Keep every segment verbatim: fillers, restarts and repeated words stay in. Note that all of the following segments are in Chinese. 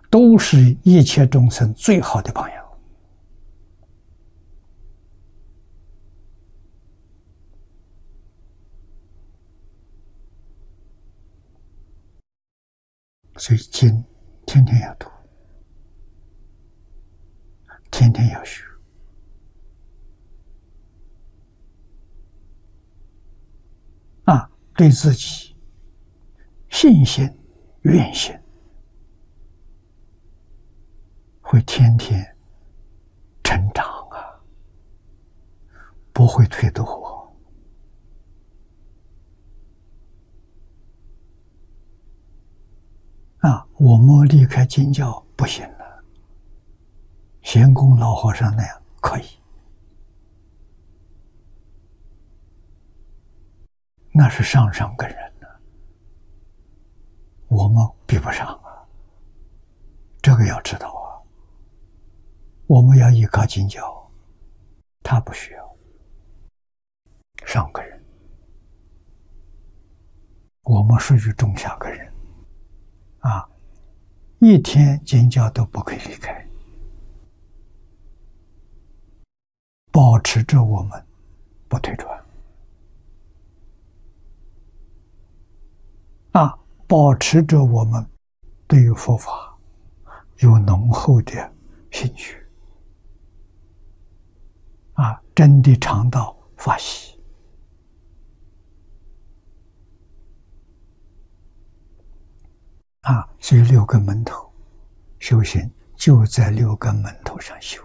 都是一切众生最好的榜样。所以经天天要读，天天要学。啊，对自己信心、愿心会天天成长啊，不会退堕。啊，我们离开经教不行了，贤公老和尚那样可以，那是上上根人了，我们比不上啊，这个要知道啊。我们要依靠经教，他不需要上根人，我们属于中下根人。啊，一天经教都不可以离开，保持着我们不退转。啊，保持着我们对于佛法有浓厚的兴趣。啊，真的尝到法喜。啊，所以六根门头修行就在六根门头上修，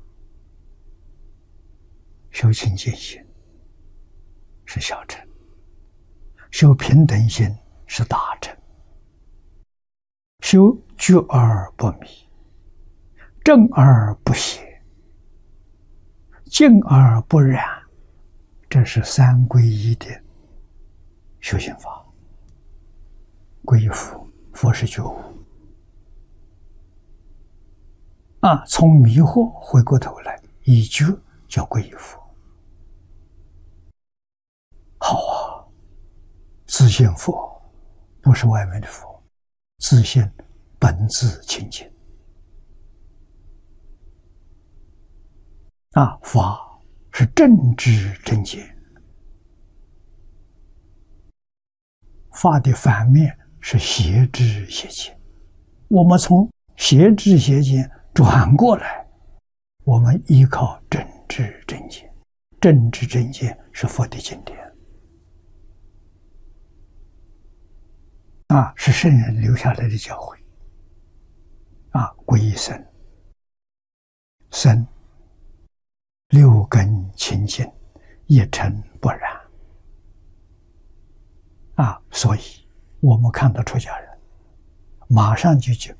修清净心是小乘，修平等心是大乘，修觉而不迷，正而不邪，静而不染，这是三皈依的修行法。皈依佛，佛是觉悟啊，从迷惑回过头来，以觉叫皈依佛。好啊，自信佛不是外面的佛，自信本自清净啊，法是正知正见，法的反面是邪知邪见。我们从邪知邪见转过来，我们依靠正知正见。正知正见是佛的经典啊，是圣人留下来的教诲啊。皈依僧，僧六根清净，一尘不染啊，所以我们看到出家人马上就就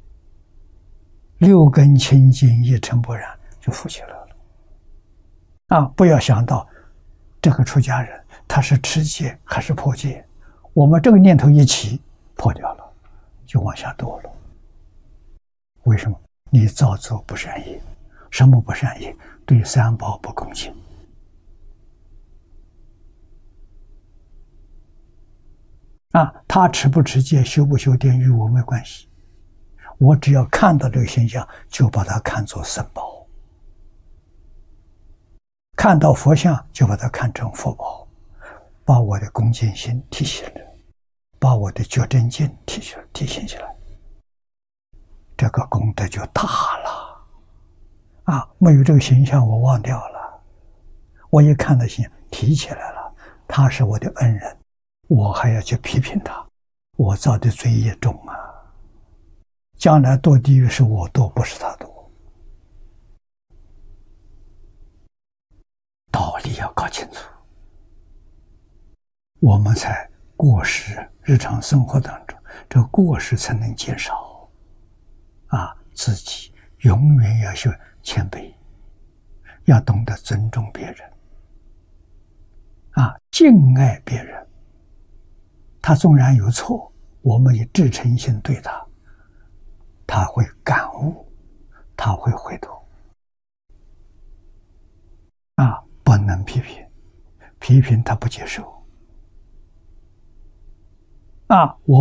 六根清净，一尘不染，就富起来了啊！不要想到这个出家人他是持戒还是破戒，我们这个念头一起破掉了，就往下堕了。为什么？你造作不善业。什么不善业？对三宝不恭敬啊！他持不持戒，修不修定，与我没关系。我只要看到这个现象，就把它看作僧宝；看到佛像，就把它看成佛宝，把我的恭敬心提起来，把我的觉真见提起来，提醒起来，这个功德就大了啊！没有这个形象，我忘掉了。我一看到形象，提起来了，他是我的恩人，我还要去批评他，我造的罪业重啊！将来堕地狱是我堕，不是他堕。道理要搞清楚，我们才过失，日常生活当中，这个过失才能减少啊！自己永远要学谦卑，要懂得尊重别人啊，敬爱别人。他纵然有错，我们以至诚心对他，他会感悟，他会回头啊，不能批评，批评他不接受啊，我